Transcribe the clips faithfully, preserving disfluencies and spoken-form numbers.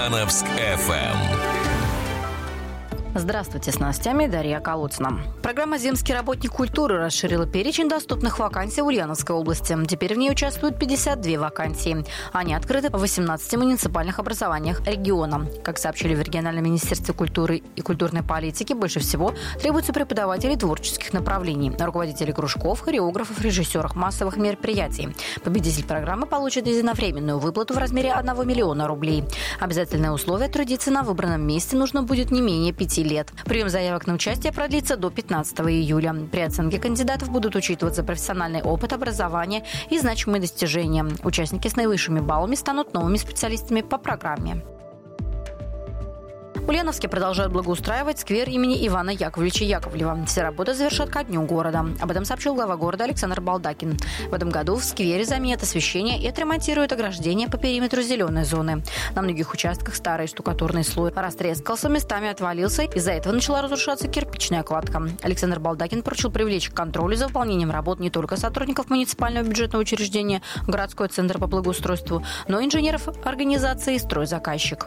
Ульяновск эф эм. Здравствуйте, с новостями Дарья Колодцина. Программа «Земский работник культуры» расширила перечень доступных вакансий в Ульяновской области. Теперь в ней участвуют пятьдесят две вакансии. Они открыты в восемнадцати муниципальных образованиях региона. Как сообщили в региональном министерстве культуры и культурной политики, больше всего требуется преподавателей творческих направлений, руководителей кружков, хореографов, режиссеров массовых мероприятий. Победитель программы получит единовременную выплату в размере одного миллиона рублей. Обязательное условие – трудиться на выбранном месте нужно будет не менее пяти лет. Прием заявок на участие продлится до пятнадцатого июля. При оценке кандидатов будут учитываться профессиональный опыт, образование и значимые достижения. Участники с наивысшими баллами станут новыми специалистами по программе. В Ульяновске продолжают благоустраивать сквер имени Ивана Яковлевича Яковлева. Все работы завершат ко дню города. Об этом сообщил глава города Александр Балдакин. В этом году в сквере заменят освещение и отремонтируют ограждение по периметру зеленой зоны. На многих участках старый штукатурный слой растрескался, местами отвалился. Из-за этого начала разрушаться кирпичная кладка. Александр Балдакин поручил привлечь к контролю за выполнением работ не только сотрудников муниципального бюджетного учреждения городской центр по благоустройству, но и инженеров организации «Стройзаказчик».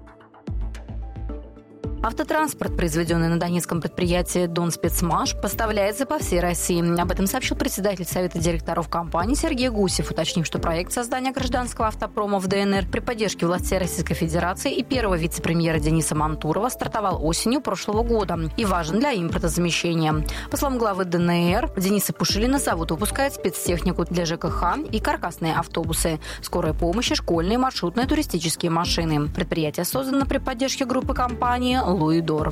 Автотранспорт, произведенный на донецком предприятии «Донспецмаш», поставляется по всей России. Об этом сообщил председатель Совета директоров компании Сергей Гусев, уточнив, что проект создания гражданского автопрома в ДНР при поддержке властей Российской Федерации и первого вице-премьера Дениса Мантурова стартовал осенью прошлого года и важен для импортозамещения. По словам главы ДНР Дениса Пушилина, завод выпускает спецтехнику для ЖКХ и каркасные автобусы, скорой помощи, школьные, маршрутные, туристические машины. Предприятие создано при поддержке группы компании «Луидор».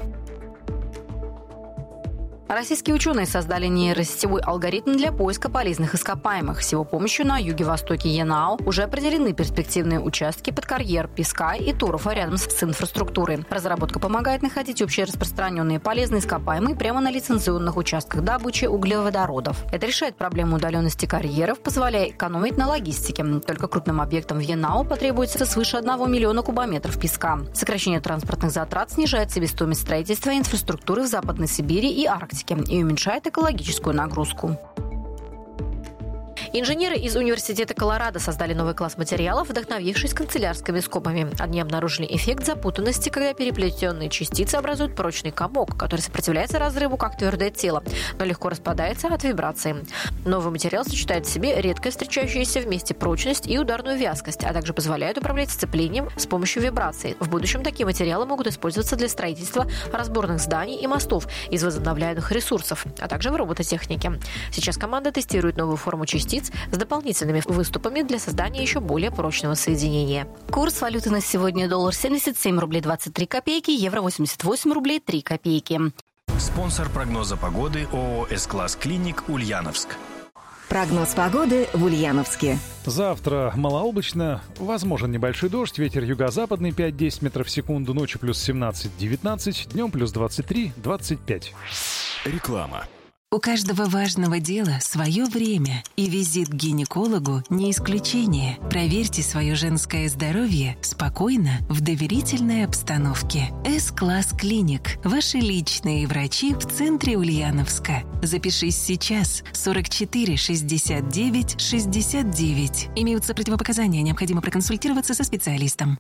Российские ученые создали нейросетевой алгоритм для поиска полезных ископаемых. С его помощью на юге-востоке Янао уже определены перспективные участки под карьер песка и торфа рядом с инфраструктурой. Разработка помогает находить общераспространенные полезные ископаемые прямо на лицензионных участках добычи углеводородов. Это решает проблему удаленности карьеров, позволяя экономить на логистике. Только крупным объектам в Янао потребуется свыше одного миллиона кубометров песка. Сокращение транспортных затрат снижает себестоимость строительства инфраструктуры в Западной Сибири и Арктике и уменьшает экологическую нагрузку. Инженеры из Университета Колорадо создали новый класс материалов, вдохновившись канцелярскими скобами. Они обнаружили эффект запутанности, когда переплетенные частицы образуют прочный комок, который сопротивляется разрыву как твердое тело, но легко распадается от вибрации. Новый материал сочетает в себе редко встречающиеся вместе прочность и ударную вязкость, а также позволяет управлять сцеплением с помощью вибрации. В будущем такие материалы могут использоваться для строительства разборных зданий и мостов из возобновляемых ресурсов, а также в робототехнике. Сейчас команда тестирует новую форму частиц с дополнительными выступами для создания еще более прочного соединения. Курс валюты на сегодня: доллар семьдесят семь рублей двадцать три копейки, евро восемьдесят восемь рублей три копейки. Спонсор прогноза погоды ООО «С-класс Клиник» Ульяновск. Прогноз погоды в Ульяновске. Завтра малооблачно, возможен небольшой дождь, ветер юго-западный пять-десять метров в секунду, ночью плюс семнадцать-девятнадцать, днем плюс двадцать три двадцать пять. Реклама. У каждого важного дела свое время, и визит к гинекологу не исключение. Проверьте свое женское здоровье спокойно, в доверительной обстановке. С-класс Клиник. Ваши личные врачи в центре Ульяновска. Запишись сейчас. сорок четыре шестьдесят девять шестьдесят девять. Имеются противопоказания, необходимо проконсультироваться со специалистом.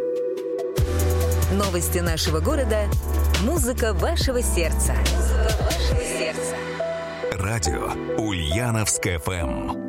Новости нашего города. Музыка вашего сердца. Музыка вашего сердца. Радио Ульяновск эф эм.